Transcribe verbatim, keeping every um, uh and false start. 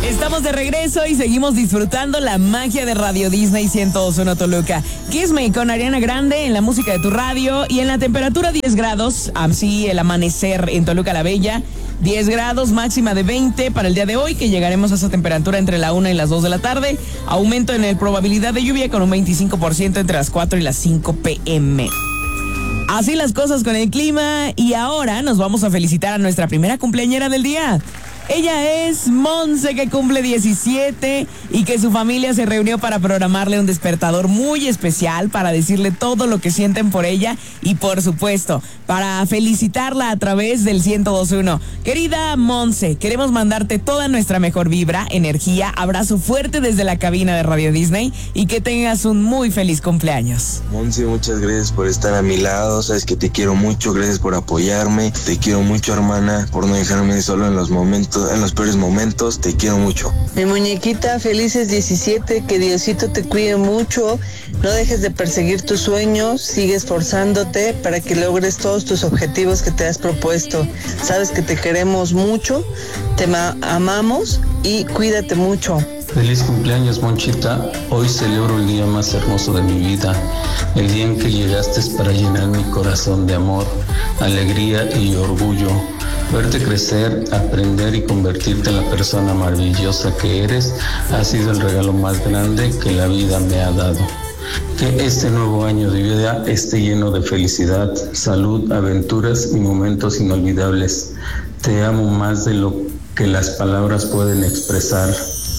Estamos de regreso y seguimos disfrutando la magia de Radio Disney ciento dos punto uno Toluca. Kiss Me con Ariana Grande en la música de tu radio y en la temperatura diez grados, así el amanecer en Toluca la Bella. diez grados, máxima de veinte para el día de hoy, que llegaremos a esa temperatura entre la una y las dos de la tarde. Aumento en la probabilidad de lluvia con un veinticinco por ciento entre las cuatro y las cinco pm. Así las cosas con el clima y ahora nos vamos a felicitar a nuestra primera cumpleañera del día. Ella es Monse, que cumple diecisiete y que su familia se reunió para programarle un despertador muy especial para decirle todo lo que sienten por ella y, por supuesto, para felicitarla a través del ciento dos punto uno. Querida Monse, queremos mandarte toda nuestra mejor vibra, energía, abrazo fuerte desde la cabina de Radio Disney y que tengas un muy feliz cumpleaños. Monse, muchas gracias por estar a mi lado, sabes que te quiero mucho, gracias por apoyarme, te quiero mucho, hermana, por no dejarme solo en los momentos en los peores momentos, te quiero mucho. Mi muñequita, felices diecisiete, que Diosito te cuide mucho, no dejes de perseguir tus sueños, sigue esforzándote para que logres todos tus objetivos que te has propuesto. Sabes que te queremos mucho, te ma- amamos y cuídate mucho. Feliz cumpleaños, Monchita. Hoy celebro el día más hermoso de mi vida, el día en que llegaste para llenar mi corazón de amor, alegría y orgullo. Verte crecer, aprender y convertirte en la persona maravillosa que eres ha sido el regalo más grande que la vida me ha dado. Que este nuevo año de vida esté lleno de felicidad, salud, aventuras y momentos inolvidables. Te amo más de lo que las palabras pueden expresar.